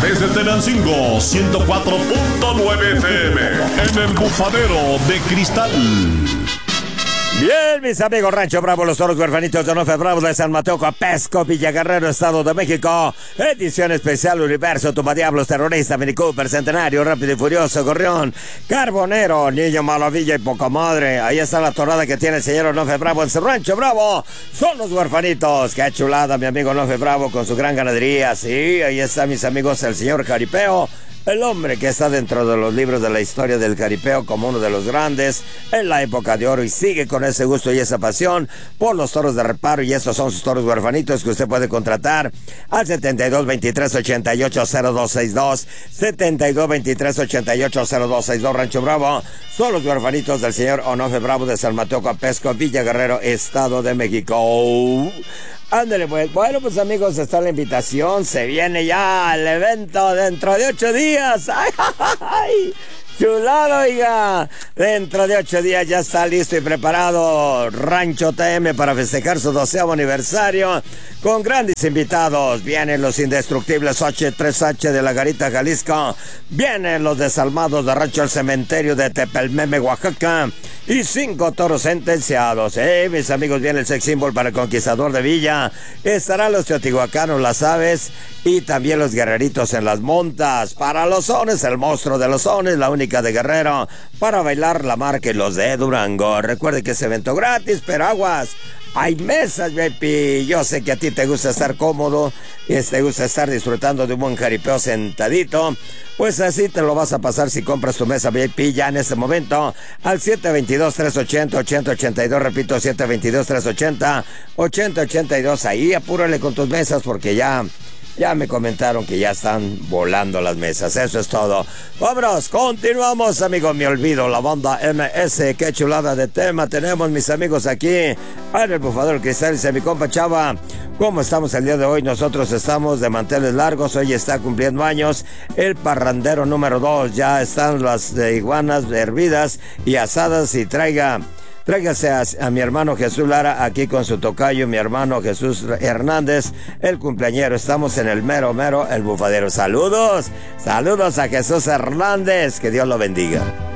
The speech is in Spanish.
Desde Tenancingo, 104.9 FM. En el Bufadero de Cristal. Bien, mis amigos, Rancho Bravo, los toros huerfanitos de Onofre Bravo de San Mateo, Copesco, Villaguerrero, Estado de México. Edición especial Universo, Tumadiablos, Terrorista, Mini Cooper, Centenario, Rápido y Furioso, Gorrión, Carbonero, Niño Maravilla y Poca Madre. Ahí está la torada que tiene el señor Onofre Bravo en su Rancho Bravo. Son los huerfanitos. Qué chulada, mi amigo Onofre Bravo con su gran ganadería. Sí, ahí está, mis amigos, el señor Jaripeo. El hombre que está dentro de los libros de la historia del jaripeo como uno de los grandes en la época de oro y sigue con ese gusto y esa pasión por los toros de reparo, y estos son sus toros huerfanitos que usted puede contratar al 72-23-88-0262, 72-23-88-0262, Rancho Bravo. Son los huerfanitos del señor Onofre Bravo de San Mateo, Copesco, Villaguerrero, Estado de México. Ándale, pues. Bueno, pues amigos, está la invitación. Se viene ya el evento dentro de 8 días. ¡Ay, ay! Chulado, oiga. Dentro de 8 días ya está listo y preparado Rancho TM para festejar su 12º aniversario con grandes invitados. Vienen los indestructibles H3H de la Garita, Jalisco. Vienen los desalmados de Rancho El Cementerio de Tepelmeme, Oaxaca. Y 5 toros sentenciados. Mis amigos, viene el sex symbol para el Conquistador de Villa. Estarán los teotihuacanos, las aves y también los guerreritos en las montas. Para los sones, el monstruo de los sones, la única de Guerrero. Para bailar, la marca y los de Durango. Recuerde que es evento gratis, pero aguas. Hay mesas, baby. Yo sé que a ti te gusta estar cómodo y te gusta estar disfrutando de un buen jaripeo sentadito. Pues así te lo vas a pasar si compras tu mesa VIP ya en este momento al 722-380-8082. Repito, 722-380-8082. Ahí apúrale con tus mesas porque ya me comentaron que ya están volando las mesas. Eso es todo. Vámonos, continuamos, amigo. Me olvido, la banda MS. Qué chulada de tema tenemos, mis amigos, aquí en el Bufadero Cristal. Dice mi compa Chava, ¿cómo estamos el día de hoy? Nosotros estamos de manteles largos. Hoy está cumpliendo años el parrandero número 2. Ya están las iguanas hervidas y asadas. Y tráigase a mi hermano Jesús Lara aquí con su tocayo, mi hermano Jesús Hernández, el cumpleañero. Estamos en el mero, el Bufadero. Saludos a Jesús Hernández, que Dios lo bendiga.